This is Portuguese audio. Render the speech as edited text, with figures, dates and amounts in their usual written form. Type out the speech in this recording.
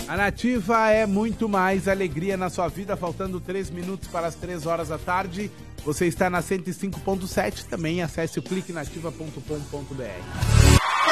A Nativa é muito mais alegria na sua vida, faltando 3 minutos para as 3 horas da tarde. Você está na 105.7, também acesse o cliquenativa.com.br.